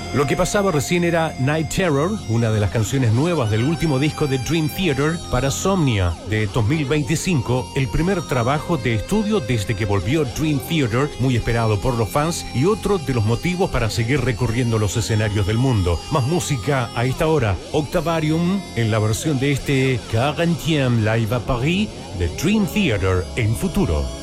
Lo que pasaba recién era Night Terror, una de las canciones nuevas del último disco de Dream Theater para Somnia de 2025, el primer trabajo de estudio desde que volvió Dream Theater, muy esperado por los fans y otro de los motivos para seguir recorriendo los escenarios del mundo. Más música a esta hora, Octavarium en la versión de este 40e Live à Paris de Dream Theater en futuro.